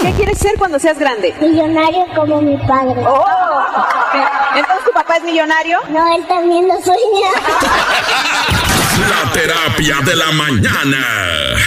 ¿Qué quieres ser cuando seas grande? Millonario como mi padre. Oh, ¿entonces tu papá es millonario? No, él también lo sueña. La terapia de la mañana.